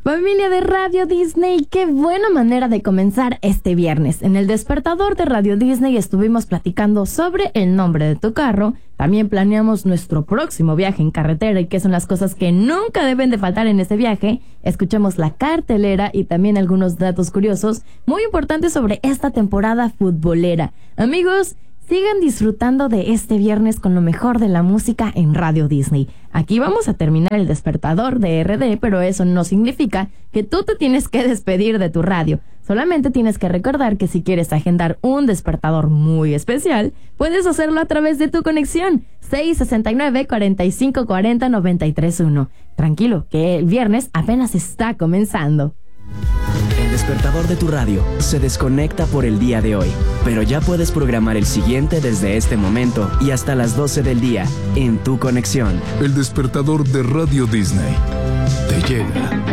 Familia de Radio Disney, qué buena manera de comenzar este viernes. En el despertador de Radio Disney estuvimos platicando sobre el nombre de tu carro. También planeamos nuestro próximo viaje en carretera y qué son las cosas que nunca deben de faltar en ese viaje. Escuchamos la cartelera y también algunos datos curiosos muy importantes sobre esta temporada futbolera. Amigos, sigan disfrutando de este viernes con lo mejor de la música en Radio Disney. Aquí vamos a terminar el despertador de RD, pero eso no significa que tú te tienes que despedir de tu radio. Solamente tienes que recordar que si quieres agendar un despertador muy especial, puedes hacerlo a través de tu conexión 669-4540-931. Tranquilo, que el viernes apenas está comenzando. El despertador de tu radio se desconecta por el día de hoy, pero ya puedes programar el siguiente desde este momento y hasta las 12 del día en tu conexión. El despertador de Radio Disney te llega.